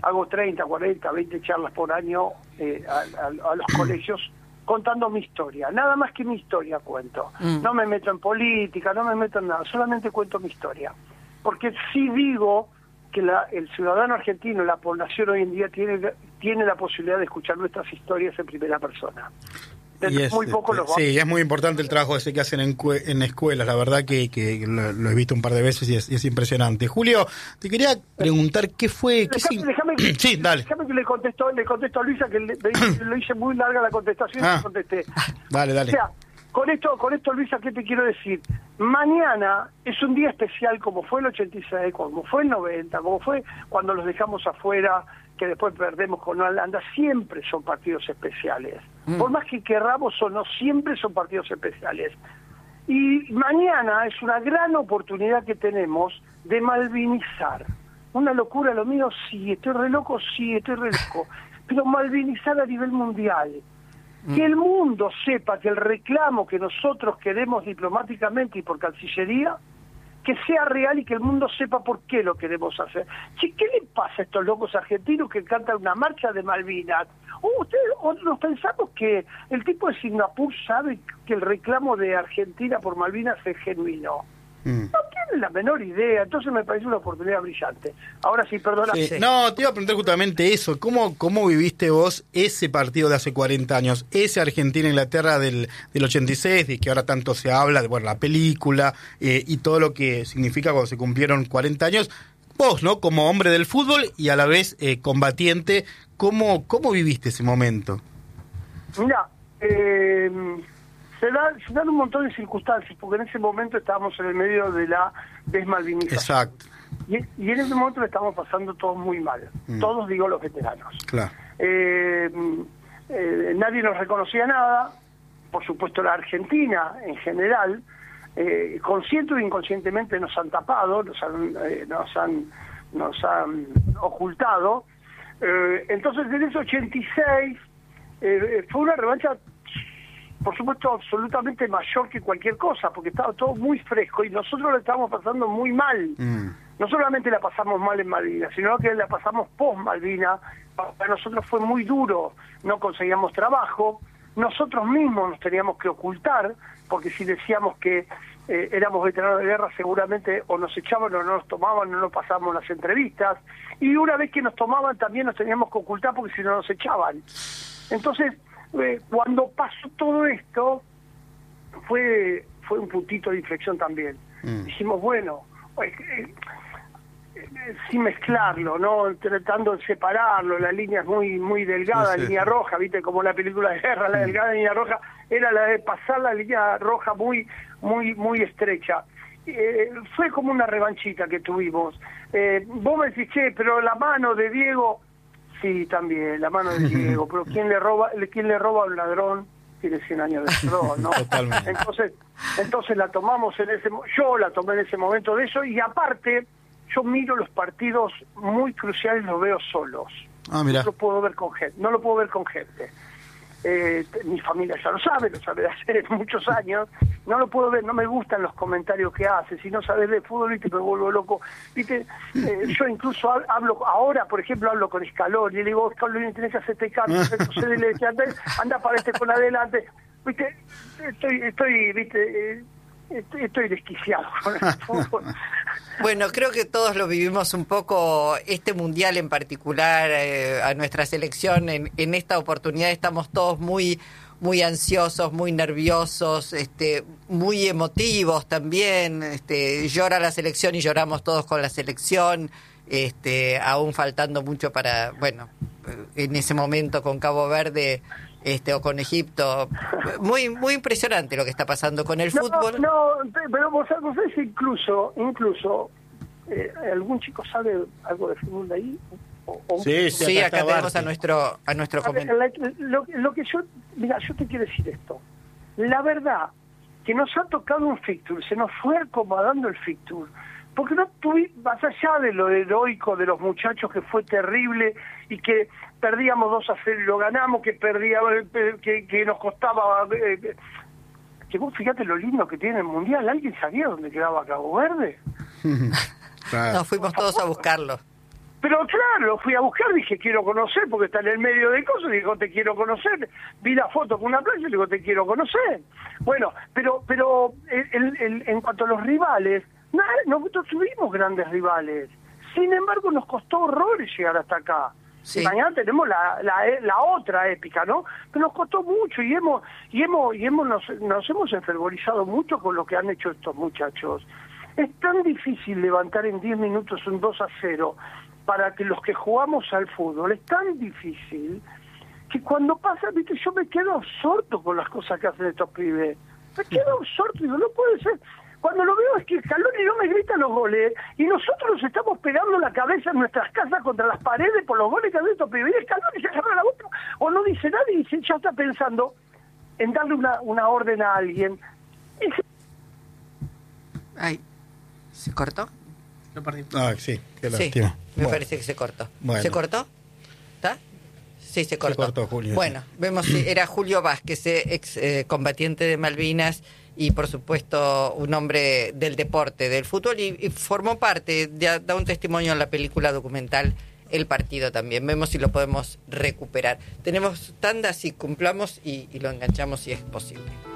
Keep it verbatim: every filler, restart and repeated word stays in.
hago treinta, cuarenta, veinte charlas por año eh, a, a, a los colegios contando mi historia, nada más que mi historia cuento. Mm. No me meto en política, no me meto en nada, solamente cuento mi historia. Porque sí digo que la, el ciudadano argentino, la población hoy en día tiene, tiene la posibilidad de escuchar nuestras historias en primera persona. Y es, muy poco este, los sí, es muy importante el trabajo ese que hacen en, en escuelas, la verdad que, que lo, lo he visto un par de veces y es, y es impresionante. Julio, te quería preguntar qué fue... Qué déjame, sin... déjame, sí, dale. Déjame que le contesto, le contesto a Luisa, que le, le, le hice muy larga la contestación ah, y contesté. Dale, dale. O sea, con esto, con esto, Luisa, ¿qué te quiero decir? Mañana es un día especial, como fue el ochenta y seis, como fue el noventa, como fue cuando los dejamos afuera, que después perdemos con Holanda. Siempre son partidos especiales. Mm. Por más que querramos o no, siempre son partidos especiales. Y mañana es una gran oportunidad que tenemos de malvinizar. Una locura lo mío, sí, estoy re loco, sí, estoy re loco. Pero malvinizar a nivel mundial. Que el mundo sepa que el reclamo que nosotros queremos diplomáticamente y por Cancillería, que sea real y que el mundo sepa por qué lo queremos hacer. Che, ¿qué le pasa a estos locos argentinos que cantan una marcha de Malvinas? ¿O ustedes o nos pensamos que el tipo de Singapur sabe que el reclamo de Argentina por Malvinas es genuino? Mm. No tiene la menor idea, entonces me parece una oportunidad brillante. Ahora sí, perdona. Sí. No, te iba a preguntar justamente eso, ¿cómo cómo viviste vos ese partido de hace cuarenta años, ese Argentina-Inglaterra del, del ochenta y seis, de que ahora tanto se habla, de bueno, la película eh, y todo lo que significa cuando se cumplieron cuarenta años? Vos, ¿no? Como hombre del fútbol y a la vez eh, combatiente, ¿cómo, ¿cómo viviste ese momento? Mira, eh... Se, da, se dan un montón de circunstancias, porque en ese momento estábamos en el medio de la desmalvinización. Exacto. Y, y en ese momento le estamos pasando todos muy mal. Mm. Todos, digo, los veteranos. Claro. Eh, eh, nadie nos reconocía nada. Por supuesto, la Argentina en general, eh, consciente o inconscientemente nos han tapado, nos han, eh, nos han, nos han ocultado. Eh, entonces, en ese ochenta y seis eh, fue una revancha, por supuesto, absolutamente mayor que cualquier cosa, porque estaba todo muy fresco y nosotros lo estábamos pasando muy mal. Mm. No solamente la pasamos mal en Malvinas, sino que la pasamos post-Malvinas. Para nosotros fue muy duro, no conseguíamos trabajo, nosotros mismos nos teníamos que ocultar, porque si decíamos que eh, éramos veteranos de guerra, seguramente o nos echaban o no nos tomaban, no nos pasábamos las entrevistas, y una vez que nos tomaban también nos teníamos que ocultar porque si no nos echaban. Entonces, Eh, cuando pasó todo esto, fue fue un puntito de inflexión también. Mm. Dijimos, bueno, eh, eh, eh, sin mezclarlo, ¿no? Tratando de separarlo, la línea es muy muy delgada, sí, sí, línea sí. roja, ¿viste? Como la película de guerra, la mm. delgada línea roja, era la de pasar la línea roja muy, muy, muy estrecha. Eh, fue como una revanchita que tuvimos. Eh, vos me decís, che, pero la mano de Diego... Sí, también, la mano de Diego, pero ¿quién le roba quién le roba a un ladrón? Tiene cien años de perdón, ¿no? Totalmente. Entonces, entonces la tomamos en ese yo la tomé en ese momento de eso, y aparte, yo miro los partidos muy cruciales, los veo solos. Ah, mira. No lo puedo ver con gente, no lo puedo ver con gente. Eh, mi familia ya lo sabe, lo sabe de hace muchos años, no lo puedo ver, no me gustan los comentarios que hace, si no sabes de fútbol, viste, me vuelvo loco, viste, eh, yo incluso hablo, ahora por ejemplo hablo con Scaloni, y le digo, Scaloni, tenés que hacer este cambio, entonces le decía, anda para este con adelante, viste, estoy, estoy, viste, eh, estoy, estoy desquiciado con el fútbol. Bueno, creo que todos lo vivimos un poco, este mundial en particular, eh, a nuestra selección, en, en esta oportunidad estamos todos muy muy ansiosos, muy nerviosos, este, muy emotivos también, este, llora la selección y lloramos todos con la selección, este, aún faltando mucho para, bueno, en ese momento con Cabo Verde, este, o con Egipto, muy muy impresionante lo que está pasando con el no, fútbol. No, pero vos sabés, incluso, incluso, eh, ¿algún chico sabe algo de fútbol de ahí? O, o sí, sí, sí, acá, acá tenemos a nuestro a nuestro comentario. Lo, lo que yo, mira, yo te quiero decir esto. La verdad que nos ha tocado un fixture, se nos fue acomodando el fixture, porque no tuve, más allá de lo heroico de los muchachos, que fue terrible y que perdíamos dos a cero y lo ganamos, que perdíamos, que, que nos costaba, eh, que vos fíjate lo lindo que tiene el Mundial. ¿Alguien sabía dónde quedaba Cabo Verde? Claro. Nos fuimos todos a buscarlo. Pero claro, lo fui a buscar, dije, quiero conocer, porque está en el medio de cosas, dijo, te quiero conocer. Vi la foto con una playa y digo, te quiero conocer. Bueno, pero pero el, el, en cuanto a los rivales, no, nosotros tuvimos grandes rivales. Sin embargo, nos costó horrores llegar hasta acá. Sí. Y mañana tenemos la, la la otra épica, ¿no? Pero nos costó mucho y hemos y hemos y hemos nos, nos hemos enfervorizado mucho con lo que han hecho estos muchachos. Es tan difícil levantar en diez minutos un dos a cero para que los que jugamos al fútbol, es tan difícil que cuando pasa, viste, yo me quedo absorto con las cosas que hacen estos pibes. Me quedo absorto, digo, no puede ser. Cuando lo veo es que Scaloni no me grita los goles y nosotros nos estamos pegando la cabeza en nuestras casas contra las paredes por los goles que hacen estos pibes. Y Scaloni se agarra la boca o no dice nada y dice, ya está pensando en darle una, una orden a alguien. Y se... Ay, ¿se cortó? Lo perdí. Ah, sí, qué sí, lástima. Me bueno. parece que se cortó. Bueno. ¿Se cortó? ¿Está? Sí, se cortó. Se cortó, Julio. Bueno, sí. Vemos si era Julio Vázquez, ex eh, combatiente de Malvinas y por supuesto un hombre del deporte, del fútbol y, y formó parte, de, da un testimonio en la película documental El Partido también. Vemos si lo podemos recuperar. Tenemos tandas y cumplamos y, y lo enganchamos si es posible.